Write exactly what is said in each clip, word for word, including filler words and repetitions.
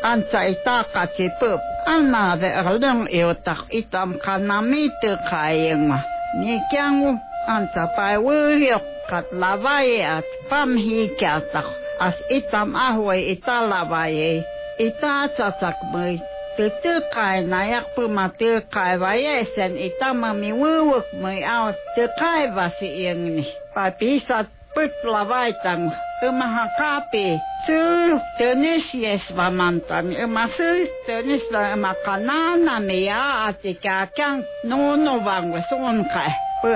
ansa itaka tipup anna ve erlung iutak itam kanamitu kayengma ni kyangu ansa pai wuyok kat lavaye at pamhikatak as itam ahway italavaye itatsatak may tutukay nayak pumatukay vayesen itamami wuwuk may out tukay vasi iyang ni papisat put lavaitang umahakapi su tunis yes vamantan umasu tunis la umakanana miya atikakyang nono vang wasunkay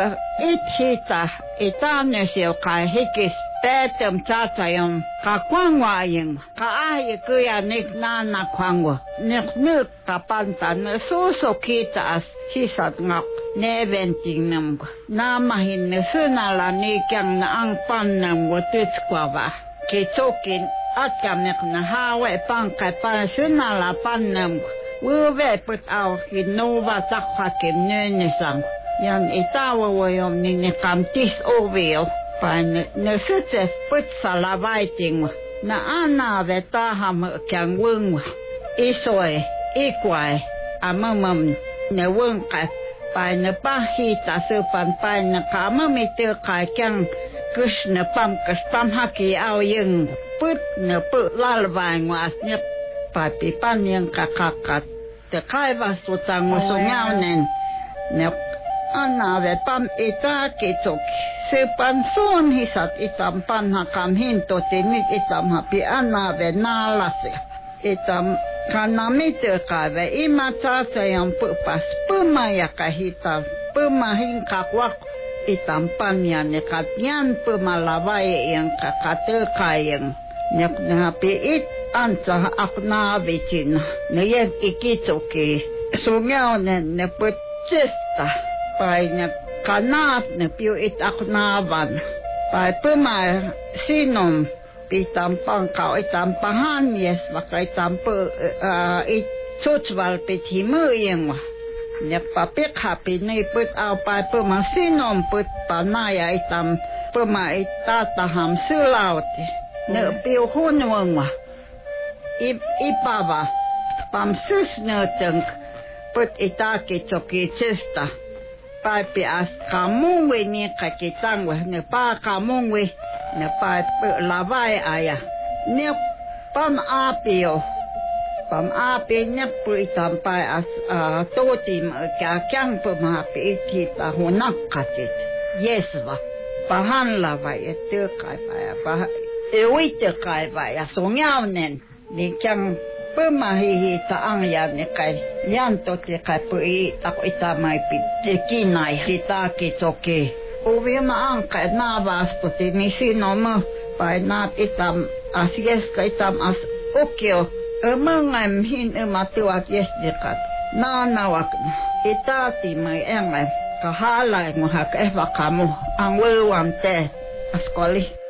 ithita itanusyo kay hikis tetum tatayong kakwangwayeng kaayi kuya nik nana kwangwa nik nuk kapantan susukita as hisat ngak neventing nam namahin sunala nikyang na ang panam watutskwaba kitokin at kamik na hawe pangkay pa sunala panam wuwe put aw hinova takhakim nunisang yan itawa wayom ninikamtis oveo pa nesutse put salavaiting na ana vetaham kyang wung isoy ikway amamam ne wung ka pa na pahita supan pa na kamamitu ka kyang kushna pam kaspam haki aw yung put na put lalvay was nyap pa pipan yung kakakat te kai vasutang musongaw nen ne ana ve pam ita kitok sepan son hisat itam pan hakam hinto tinit itam hapi ana ve nalase itam kanamite ka ve imata sayang pupas pumaya kahita pumahin kakwak itam pan yan ne katyan pumalaway yang kakate kayang nek hapi it ansa akna vicin ne yek ikitoki sungyaw nen ne putista pai na kanat na piu it aknavan pai puma sinom pitampang kau itampahan yes baka itampu it tutswal pithimu yang wa nya papik hapi ni put au pai puma sinom put panaya itam puma itataham sulauti ne piu hunwang wa ip ipava pam sus ne teng put itaki choki chesta pa pi as kamung we ni kakitang we ne pa kamung we ne pa lavai aya ne pam apio pam api ne pu itam pa as to tim ka kyang pu ma pi ti ta honak katit yeswa pahan lavai te kai pa e wite kai pa ya songyao nen ni kyang pemahihi taang yan ni kay yan to ti kay po ako itamay pitikinay kita kitoki uwi maang kay nabas po ti misino mo pa nat itam as yes kay itam as okyo umangam hin umatuak yes dikat nanawak itati may engay kahalay mo hak eh baka mo ang wewante askoli